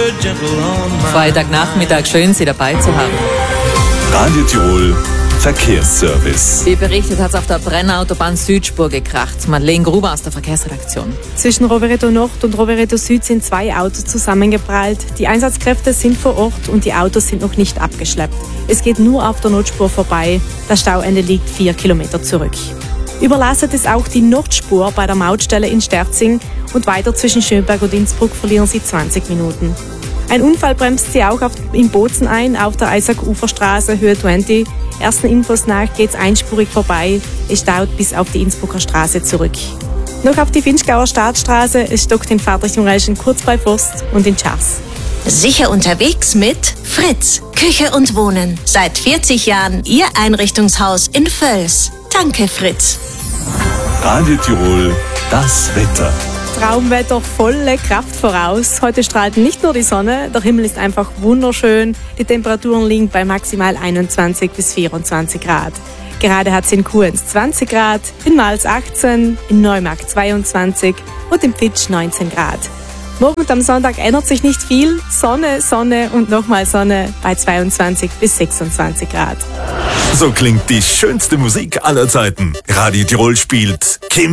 Freitagnachmittag, schön, Sie dabei zu haben. Radio Tirol Verkehrsservice. Wie berichtet hat es auf der Brennautobahn Südspur gekracht. Madeleine Gruber aus der Verkehrsredaktion. Zwischen Rovereto Nord und Rovereto Süd sind 2 Autos zusammengeprallt. Die Einsatzkräfte sind vor Ort und die Autos sind noch nicht abgeschleppt. Es geht nur auf der Notspur vorbei. Das Stauende liegt 4 Kilometer zurück. Überlastet ist auch die Nordspur bei der Mautstelle in Sterzing und weiter zwischen Schönberg und Innsbruck verlieren Sie 20 Minuten. Ein Unfall bremst Sie auch in Bozen ein, auf der Eisack-Uferstraße, Höhe 20. Ersten Infos nach geht's einspurig vorbei. Es staut bis auf die Innsbrucker Straße zurück. Noch auf die Finchgauer Staatsstraße, es stockt in Friedrich-im-Reichen kurz bei Forst und in Schars. Sicher unterwegs mit Fritz, Küche und Wohnen. Seit 40 Jahren Ihr Einrichtungshaus in Völs. Danke, Fritz. Radio Tirol, das Wetter. Traumwetter, volle Kraft voraus. Heute strahlt nicht nur die Sonne, der Himmel ist einfach wunderschön. Die Temperaturen liegen bei maximal 21 bis 24 Grad. Gerade hat es in Kuens 20 Grad, in Mals 18, in Neumarkt 22 und in Pitsch 19 Grad. Morgen und am Sonntag ändert sich nicht viel. Sonne, Sonne und nochmal Sonne bei 22 bis 26 Grad. So klingt die schönste Musik aller Zeiten. Radio Tirol spielt Kim